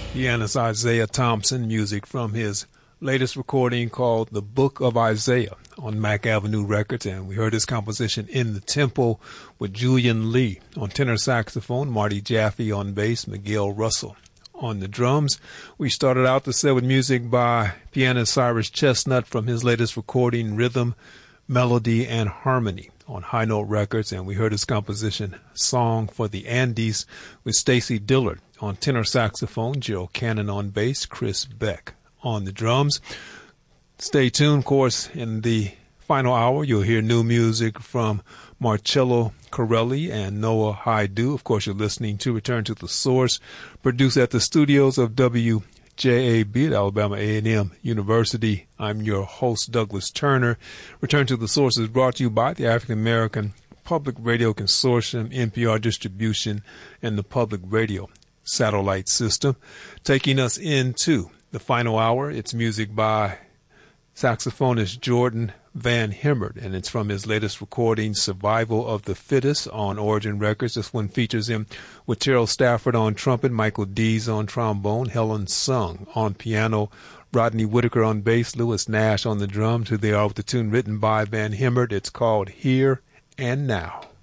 Pianist Isaiah Thompson, music from his latest recording called The Book of Isaiah on Mack Avenue Records, and we heard his composition In the Temple with Julian Lee on tenor saxophone, Marty Jaffe on bass, Miguel Russell on the drums. We started out the set with music by pianist Cyrus Chestnut from his latest recording, Rhythm, Melody, and Harmony on High Note Records, and we heard his composition Song for the Andes with Stacy Dillard on tenor saxophone, Gerald Cannon on bass, Chris Beck on the drums. Stay tuned, of course, in the final hour you'll hear new music from Marcello Corelli and Noah Haidu. Of course, you're listening to Return to the Source, produced at the studios of WJAB at Alabama A&M University. I'm your host, Douglas Turner. Return to the Source is brought to you by the African American Public Radio Consortium, NPR Distribution, and the Public Radio Satellite System. Taking us into the final hour, it's music by saxophonist Jordan Van Hemert, and it's from his latest recording, Survival of the Fittest, on Origin Records. This one features him with Terrell Stafford on trumpet, Michael Dees on trombone, Helen Sung on piano, Rodney Whitaker on bass, Lewis Nash on the drums, who they are with the tune written by Van Hemert. It's called Here and Now.